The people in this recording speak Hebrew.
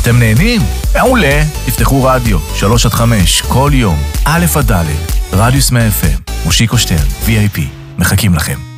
אתם נהנים? מעולה. תפתחו רדיו, 3-5, כל יום, א' עד ד', רדיוס 100 FM, מושיקו שטרן, VIP, מחכים לכם.